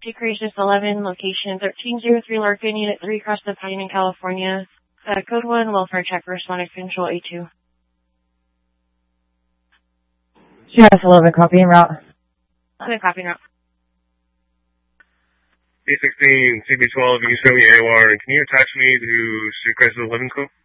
Crisis 11, location 1303 Larkin, Unit 3, across the Pine in California. Code 1, welfare check, responded control A2. Yes, 11, copy en route. 11, copy en route. A16, CB12, you can show me AOR, and can you attach me to Street Crisis 11 code?